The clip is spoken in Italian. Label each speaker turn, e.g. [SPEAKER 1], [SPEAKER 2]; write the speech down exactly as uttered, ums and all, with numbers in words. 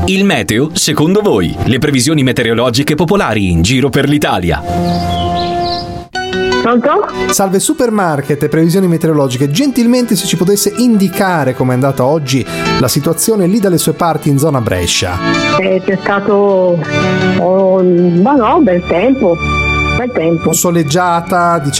[SPEAKER 1] Il meteo, secondo voi? Le previsioni meteorologiche popolari in giro per l'Italia.
[SPEAKER 2] Pronto?
[SPEAKER 3] Salve Supermarket e previsioni meteorologiche. Gentilmente se ci potesse indicare com'è andata oggi la situazione lì dalle sue parti in zona Brescia.
[SPEAKER 2] Eh, c'è stato, oh, ma no, bel tempo, bel tempo.
[SPEAKER 3] Soleggiata, diciamo